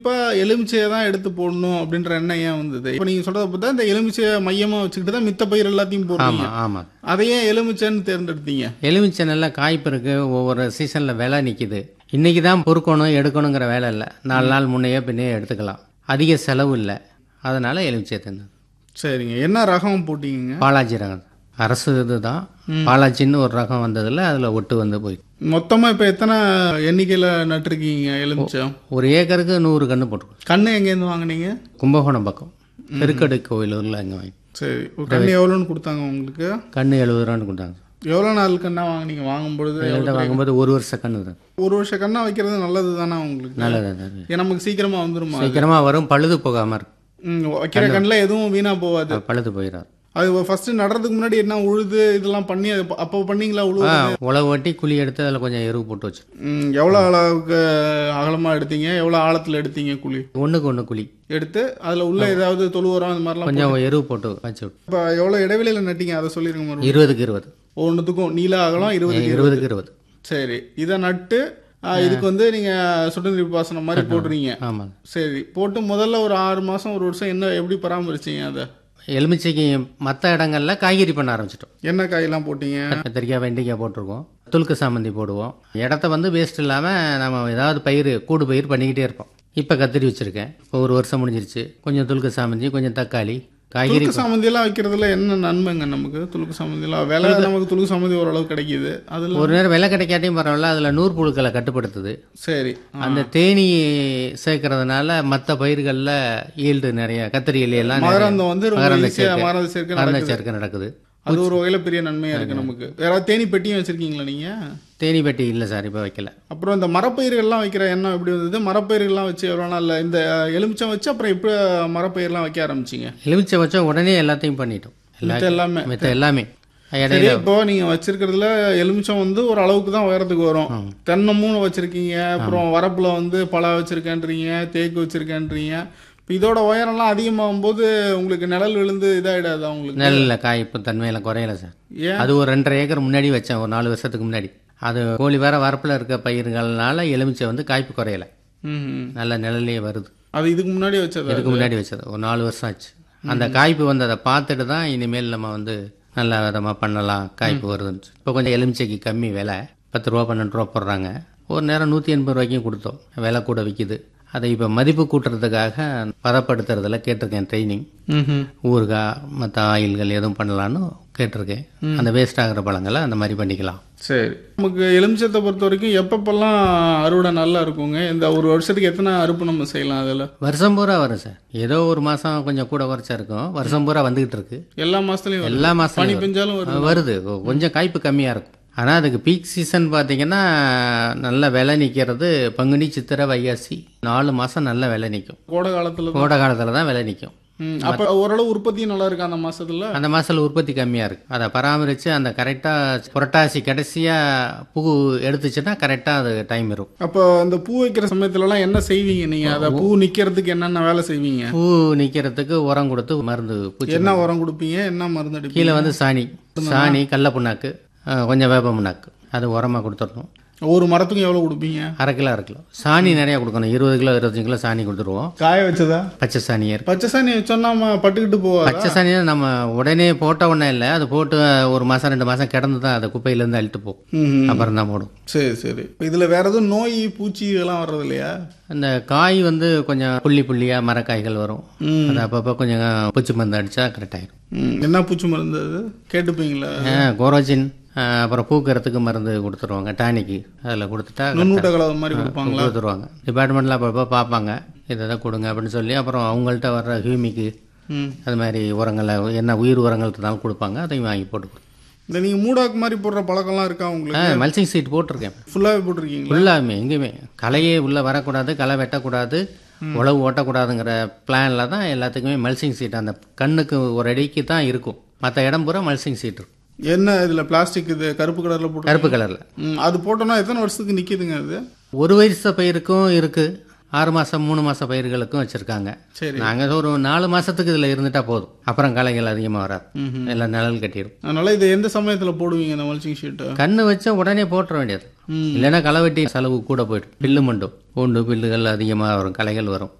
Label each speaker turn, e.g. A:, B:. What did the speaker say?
A: இப்ப எலுமிச்சைய தான் எடுத்து போடணும் அப்படின்ற எண்ணம் ஏன் வந்தது? இப்ப நீங்க சொல்றத பார்த்தா இந்த எலுமிச்சைய மையமா வச்சுக்கிட்டு தான் மித்த பயிர் எல்லாத்தையும் போடுறீங்க.
B: ஆமாம் ஆமாம்.
A: அதை ஏன் எலுமிச்சைன்னு தேர்ந்தெடுத்தீங்க?
B: எலுமிச்சை நல்லா காய்ப்பு இருக்குது, ஒவ்வொரு சீசனில் விலை நிற்கிது. இன்றைக்கி தான் பொறுக்கணும் எடுக்கணுங்கிற வேலை இல்லை, 4 நாள் முன்னையே பின்னையே எடுத்துக்கலாம், அதிக செலவு இல்லை, அதனால் எலுமிச்சை தந்தது.
A: சரிங்க. என்ன ரகம் போட்டீங்க?
B: பாலாஜி ரகம் அரசு இதுதான். பாலாஜின்னு ஒரு ரகம் வந்ததில் அதில் ஒட்டு வந்து போயிட்டு
A: மொத்தமா இப்ப எத்தனை எண்ணிக்கையில நட்டுருக்கீங்க எலுமிச்சம்?
B: ஒரு ஏக்கருக்கு 100 கன்று போட்டுருக்கோம்.
A: கண்ணு எங்கேருந்து வாங்குனீங்க?
B: கும்பகோணம் பக்கம் பெருக்கடை கோவிலூரில் அங்கே வாங்கி.
A: சரி. ஒரு கண்ணு எவ்வளோன்னு கொடுத்தாங்க உங்களுக்கு?
B: கன்று 70 ரூபான்னு கொடுத்தாங்க.
A: எவ்வளோ நாள் கண்ணா வாங்குனீங்க? வாங்கும்பொழுது
B: எங்கள்கிட்ட வாங்கும்போது 1 வருஷ கன்று தான்.
A: ஒரு வருஷம் கண்ணா வைக்கிறது நல்லது தானே உங்களுக்கு?
B: நல்லது தான்.
A: ஏன் நமக்கு சீக்கிரமா வந்துருமா?
B: சீக்கிரமாக வரும், பழுது போகாமல் இருக்கும்.
A: வைக்கிற கண்ணில் எதுவும் வீணா போகாது.
B: பழுது போயிடாது.
A: அது ஃபர்ஸ்ட் நடுறதுக்கு முன்னாடி என்ன உழுது இதெல்லாம் பண்ணி அது அப்போ பண்ணீங்களா? உழுவு
B: உழவு வெட்டி குழி எடுத்து அதில் கொஞ்சம் எருவு போட்டு வச்சு.
A: எவ்வளோ அளவுக்கு அகலமாக எடுத்தீங்க? எவ்வளோ ஆழத்தில் எடுத்தீங்க குழி?
B: ஒன்றுக்கு ஒன்று குழி
A: எடுத்து அதில் உள்ள ஏதாவது தொழு உரம் அந்த மாதிரிலாம்
B: கொஞ்சம் எருவு போட்டு வச்சு விட்டு.
A: இப்போ எவ்வளோ இடைவெளியில் நட்டீங்க அதை சொல்லிருங்க மறுபடியும்.
B: 20க்கு 20.
A: ஒன்றுத்துக்கும் நீள அகலம் 20க்கு
B: 20க்கு 20.
A: சரி. இதை நட்டு இதுக்கு வந்து நீங்கள் சுடுநீர் பாசனம் மாதிரி போடுறீங்க.
B: ஆமாம்.
A: சரி. போட்டு முதல்ல ஒரு 6 மாதம் 1 வருஷம் என்ன எப்படி பராமரிச்சீங்க அதை?
B: எலுமிச்சைக்கு மற்ற இடங்கள்ல காய்கறி பண்ண ஆரம்பிச்சிட்டோம்.
A: என்ன காயெல்லாம் போட்டீங்க?
B: கத்திரிக்காய், வெண்டைக்காய் போட்டிருக்கோம், துளுக்கு சாமந்தி போடுவோம். இடத்த வந்து வேஸ்ட் இல்லாமல் நம்ம ஏதாவது பயிர் கூடு பயிர் பண்ணிக்கிட்டே இருப்போம். இப்போ கத்திரி வச்சுருக்கேன், இப்போ 1 வருஷம் முடிஞ்சிருச்சு. கொஞ்சம் துளுக்கு சாமந்தி, கொஞ்சம் தக்காளி, காய்கறி.
A: துளுக்கு சாமந்தியெல்லாம் வைக்கிறதுல என்ன நன்மைங்க நமக்கு? துளுக்கு சாமந்தியெல்லாம் விலை நமக்கு துளுக்கு சாமந்தி ஓரளவு கிடைக்குது. அதில்
B: ஒரு நேரம் விலை கிடைக்காட்டியும் பரவாயில்ல, அதில் நூறு புழுக்களை கட்டுப்படுத்துது.
A: சரி.
B: அந்த தேனி சேர்க்கறதுனால மற்ற பயிர்களில் ஈல்டு நிறைய, கத்திரியில எல்லாம்
A: மகரந்தம் வந்து ரொம்ப
B: மகரந்த
A: ஈஸியா மகரந்த சேர்க்கை நடக்குது.
B: சேர்க்கை நடக்குது.
A: அது ஒரு வகையில பெரிய நன்மையா இருக்கு நமக்கு. யாராவது தேனி பெட்டியும் வச்சிருக்கீங்களா நீங்க?
B: தேனி பெட்டி இல்லை சார், இப்போ வைக்கல.
A: அப்புறம் இந்த மரப்பயிர்கள்லாம் வைக்கிற எண்ணம் எப்படி வந்தது? மரப்பயிர்கள்லாம் வச்சு எவ்வளோ நாள் இந்த எலுமிச்சம் வச்சு அப்புறம் எப்படி மரப்பயிரெலாம் வைக்க ஆரம்பிச்சிங்க?
B: எலுமிச்சை வச்சா உடனே எல்லாத்தையும் பண்ணிட்டோம்.
A: எல்லாமே
B: மித்த எல்லாமே
A: சரி. இப்போ நீங்க வச்சிருக்கிறதுல எலுமிச்சம் வந்து ஒரு அளவுக்கு தான் உயரத்துக்கு வரும். தென்னை 3 வச்சிருக்கீங்க, அப்புறம் வரப்புல வந்து பலா வச்சிருக்கேன்றீங்க, தேக்கு வச்சிருக்கேன்றீங்க. இப்போ இதோட உயரம்லாம் அதிகமாகும் போது உங்களுக்கு நிழல் விழுந்து இதாகிடாதா உங்களுக்கு?
B: நிழல்ல காய்ப்பு தன்மையில குறையல சார். அது ஒரு 2.5 ஏக்கர் முன்னாடி வச்சேன், ஒரு 4 வருஷத்துக்கு முன்னாடி. அது கோழி வேற வரப்புல இருக்க பயிர்கள்னால எலுமிச்சை வந்து காய்ப்பு குறையல, நல்ல நிழலே வருது.
A: அது இதுக்கு முன்னாடி வச்சது?
B: இதுக்கு முன்னாடி வச்சது ஒரு 4 வருஷம் ஆச்சு. அந்த காய்ப்பு வந்ததை பார்த்துட்டு தான் இனிமேல் நம்ம வந்து நல்ல விதமாக பண்ணலாம், காய்ப்பு வருதுன்னு. இப்போ கொஞ்சம் எலுமிச்சைக்கு கம்மி விலை, 10 ரூபா 12 ரூபா போடுறாங்க. ஒரு நேரம் 180 ரூபாய்க்கும் கொடுத்தோம், விலை கூட விற்கிது. அதை இப்போ மதிப்பு கூட்டுறதுக்காக பதப்படுத்துறதுல கேட்டிருக்கேன் ட்ரைனிங். ஊறுகாய் மற்ற ஆயில்கள் எதுவும் பண்ணலான்னு கேட்டிருக்கேன். அந்த வேஸ்ட் ஆகிற பழங்களை அந்த மாதிரி பண்ணிக்கலாம்.
A: சரி. நமக்கு எலுமிச்சத்தை பொறுத்த வரைக்கும் எப்பப்பெல்லாம் அறுவடை நல்லா இருக்குங்க? இந்த ஒரு வருஷத்துக்கு எத்தனை அறுப்பு நம்ம செய்யலாம்? அதில்
B: வருஷம் பூரா வரும் சார். ஏதோ ஒரு மாதம் கொஞ்சம் கூட குறைச்சா இருக்கும், வருஷம் பூரா வந்துகிட்டு இருக்கு.
A: எல்லா மாதத்துலையும்?
B: எல்லா மாதம்
A: பனி பெஞ்சாலும்
B: வருது. கொஞ்சம் காய்ப்பு கம்மியாக இருக்கும். ஆனால் அதுக்கு பீக் சீசன் பார்த்தீங்கன்னா நல்ல விலை நிற்கிறது பங்குனி, சித்திரை, வைகாசி 4 மாதம் நல்ல விலை நிற்கும்.
A: கோடை காலத்தில்?
B: கோடை காலத்தில் தான் விலை நிற்கும்.
A: அப்போ ஓரளவு உற்பத்தியும் நல்லா இருக்கு அந்த மாதத்தில்?
B: அந்த மாதத்தில் உற்பத்தி கம்மியாக இருக்குது. அதை பராமரித்து அந்த கரெக்டாக புரட்டாசி கடைசியாக பூ எடுத்துச்சுன்னா கரெக்டாக அது டைம் இருக்கும்.
A: அப்போ அந்த பூ வைக்கிற சமயத்துலலாம் என்ன செய்வீங்க நீங்கள்? அதை பூ நிற்கிறதுக்கு என்னென்ன வேலை செய்வீங்க?
B: பூ நிற்கிறதுக்கு உரம் கொடுத்து மருந்து பூச்சி.
A: என்ன உரம் கொடுப்பீங்க? என்ன மருந்து அடிப்பீங்க?
B: கீழே வந்து சாணி, கடல புண்ணாக்கு, கொஞ்சம் வேப்ப புண்ணாக்கு, அது உரமாக கொடுத்துடணும்.
A: ஒரு மரத்துக்கும் எவ்வளோ கொடுப்பீங்க?
B: 1/2 கிலோ 1/2 கிலோ சாணி நிறையா கொடுக்கணும். 20 கிலோ 25 கிலோ சாணி கொடுத்துருவோம்.
A: காய வச்சதா?
B: பச்சை சாணியே இருக்கு.
A: பச்சை சாணி வச்சோன்னா பட்டுக்கிட்டு போவோம்.
B: பச்சை சாணியை நம்ம உடனே போட்ட உடனே இல்லை, அது போட்டு ஒரு மாதம் 2 மாதம் கிடந்து தான் அதை குப்பையிலேருந்து அழிட்டு போகும், அப்புறம் தான் போடும்.
A: சரி சரி. இதில் வேற எதுவும் நோய் பூச்சி இதெல்லாம் வர்றது இல்லையா?
B: அந்த காய் வந்து கொஞ்சம் புள்ளியாக மரக்காய்கள் வரும், அது அப்பப்போ கொஞ்சம் பூச்சி மருந்து அடித்தா கரெக்டாகிடும்.
A: என்ன பூச்சி மருந்து அது கேட்டுப்பீங்களா?
B: கோரோஜின், அப்புறம் பூக்கிறதுக்கு மருந்து கொடுத்துருவாங்க, டானிக்கு. அதில் கொடுத்துட்டா
A: நுண்ணூட்ட கலவை மாதிரி கொடுப்பாங்களா?
B: கொடுத்துருவாங்க. டிபார்ட்மெண்ட்டில் அப்பப்போ பார்ப்பாங்க, இதை தான் கொடுங்க அப்படின்னு சொல்லி. அப்புறம் அவங்கள்ட்ட வர்ற ஹியூமிக்கு அது மாதிரி உரங்களை, என்ன உயிர் உரங்கள் இருந்தாலும் கொடுப்பாங்க, அதையும் வாங்கி போட்டு.
A: இந்த நீங்கள் மூடாக்கு மாதிரி போடுற பழக்கம்லாம் இருக்கா உங்களுக்கு?
B: மல்சிங் சீட் போட்டிருக்கேன்.
A: ஃபுல்லாகவே போட்டிருக்கீங்களா?
B: ஃபுல்லாகவே, எங்கேயுமே களையே உள்ளே வரக்கூடாது, களை வெட்டக்கூடாது, உழவு ஓட்டக்கூடாதுங்கிற பிளானில் தான் எல்லாத்துக்குமே மல்சிங் சீட். அந்த கண்ணுக்கு ஒரு அடிக்கு தான் இருக்கும், மற்ற இடம் பூரா மல்சிங் சீட் இருக்கும்.
A: என்ன இதில் பிளாஸ்டிக் இது கருப்பு கலரில் போட்டு?
B: கருப்பு கலரில்.
A: அது போட்டோன்னா எத்தனை வருஷத்துக்கு நிற்கிதுங்க அது?
B: ஒரு வயசு பயிருக்கும் இருக்குது, 6 மாதம் 3 மாத பயிர்களுக்கும் வச்சுருக்காங்க.
A: சரி.
B: நாங்கள் ஒரு 4 மாதத்துக்கு இதில் இருந்துட்டா போதும், அப்புறம் களைகள் அதிகமாக வராது, எல்லாம் நிழல் கட்டிடும்.
A: அதனால இது எந்த சமயத்துல போடுவீங்க இந்த மல்ச்சிங் ஷீட்டு?
B: கன்று வச்சா உடனே போட்டுற வேண்டியது, இல்லைன்னா களை வெட்டி செலவு கூட போயிடும். பில்லு மண்டும் பூண்டு பில்லுகள் அதிகமாக வரும், களைகள் வரும்.